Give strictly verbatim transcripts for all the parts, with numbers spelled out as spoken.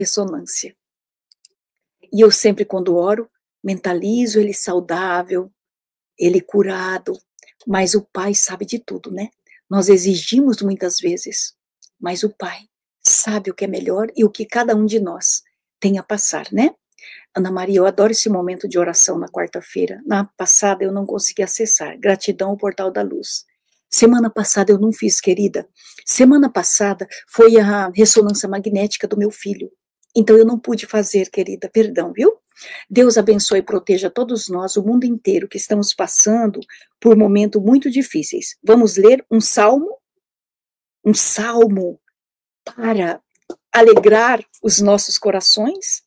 ressonância. E eu sempre, quando oro, mentalizo ele saudável, ele curado, mas o Pai sabe de tudo, né? Nós exigimos muitas vezes, mas o Pai sabe o que é melhor e o que cada um de nós tem a passar, né? Ana Maria, eu adoro esse momento de oração na quarta-feira. Na passada eu não consegui acessar. Gratidão ao Portal da Luz. Semana passada eu não fiz, querida. Semana passada foi a ressonância magnética do meu filho. Então eu não pude fazer, querida. Perdão, viu? Deus abençoe e proteja todos nós, o mundo inteiro, que estamos passando por momentos muito difíceis. Vamos ler um salmo? Um salmo para alegrar os nossos corações?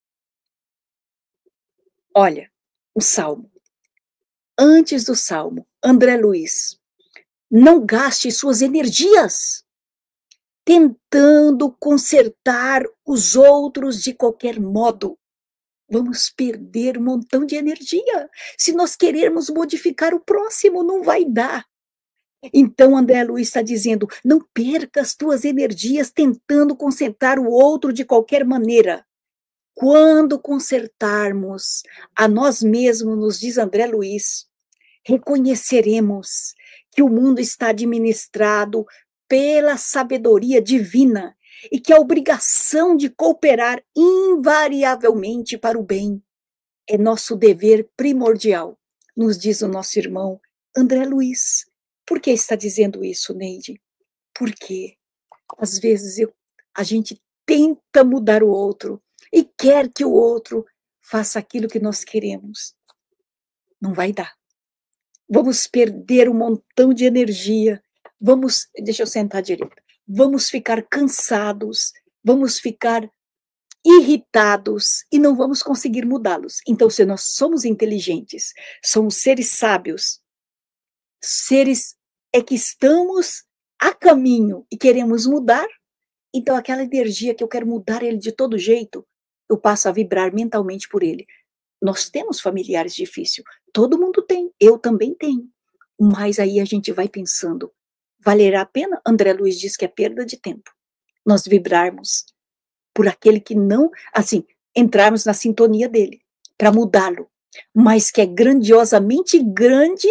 Olha, o salmo. Antes do salmo, André Luiz, não gaste suas energias tentando consertar os outros de qualquer modo. Vamos perder um montão de energia. Se nós querermos modificar o próximo, não vai dar. Então, André Luiz está dizendo, não perca as tuas energias tentando consertar o outro de qualquer maneira. Quando consertarmos a nós mesmos, nos diz André Luiz, reconheceremos que o mundo está administrado pela sabedoria divina e que a obrigação de cooperar invariavelmente para o bem é nosso dever primordial, nos diz o nosso irmão André Luiz. Por que está dizendo isso, Neide? Porque às vezes eu, a gente tenta mudar o outro e quer que o outro faça aquilo que nós queremos. Não vai dar. Vamos perder um montão de energia. Vamos, deixa eu sentar direito. Vamos ficar cansados, vamos ficar irritados e não vamos conseguir mudá-los. Então, se nós somos inteligentes, somos seres sábios, seres é que estamos a caminho e queremos mudar, então aquela energia que eu quero mudar ele de todo jeito, eu passo a vibrar mentalmente por ele. Nós temos familiares difíceis, todo mundo tem, eu também tenho, mas aí a gente vai pensando, valerá a pena? André Luiz diz que é perda de tempo, nós vibrarmos por aquele que não, assim, entrarmos na sintonia dele, para mudá-lo, mas que é grandiosamente grande,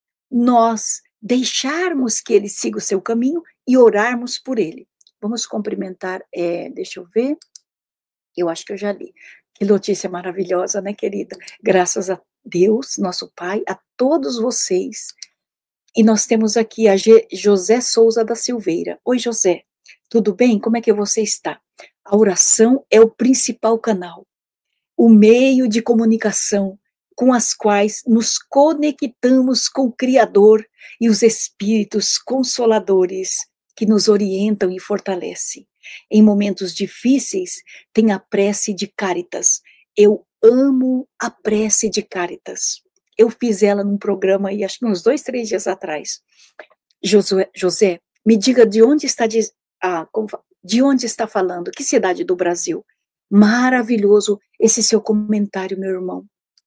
nós deixarmos que ele siga o seu caminho e orarmos por ele. Vamos cumprimentar, é, deixa eu ver, eu acho que eu já li. Que notícia maravilhosa, né, querida? Graças a Deus, nosso Pai, a todos vocês. E nós temos aqui a G, José Souza da Silveira. Oi, José, tudo bem? Como é que você está? A oração é o principal canal, o meio de comunicação com as quais nos conectamos com o Criador e os Espíritos Consoladores que nos orientam e fortalecem. Em momentos difíceis, tem a prece de Cáritas. Eu amo a prece de Cáritas. Eu fiz ela num programa aí, acho que uns dois, três dias atrás. Josué, José, me diga de onde está de, ah, de onde está falando, que cidade do Brasil? Maravilhoso esse seu comentário, meu irmão.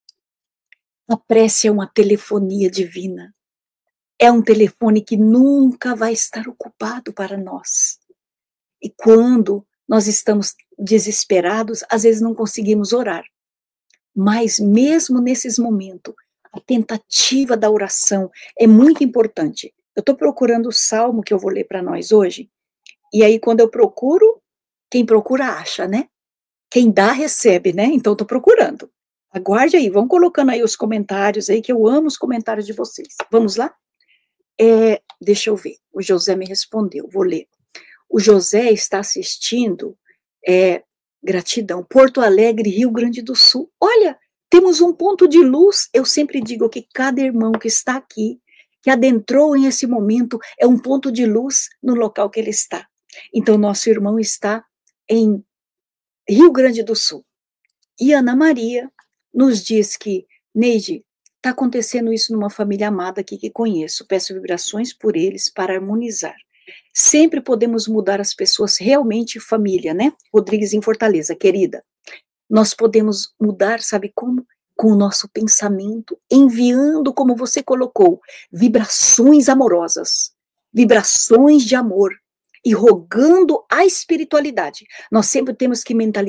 A prece é uma telefonia divina. É um telefone que nunca vai estar ocupado para nós. E quando nós estamos desesperados, às vezes não conseguimos orar. Mas mesmo nesses momentos, a tentativa da oração é muito importante. Eu estou procurando o salmo que eu vou ler para nós hoje, e aí quando eu procuro, quem procura acha, né? Quem dá, recebe, né? Então estou procurando. Aguarde aí, vão colocando aí os comentários aí, que eu amo os comentários de vocês. Vamos lá? É, deixa eu ver, o José me respondeu, vou ler. O José está assistindo, é, gratidão, Porto Alegre, Rio Grande do Sul. Olha, temos um ponto de luz. Eu sempre digo que cada irmão que está aqui, que adentrou em esse momento, é um ponto de luz no local que ele está. Então, nosso irmão está em Rio Grande do Sul. E Ana Maria nos diz que, Neide, está acontecendo isso numa família amada aqui que conheço. Peço vibrações por eles para harmonizar. Sempre podemos mudar as pessoas, realmente família, né? Rodrigues em Fortaleza, querida. Nós podemos mudar, sabe como? Com o nosso pensamento, enviando, como você colocou, vibrações amorosas, vibrações de amor. e rogando a espiritualidade. Nós sempre temos que mentalizar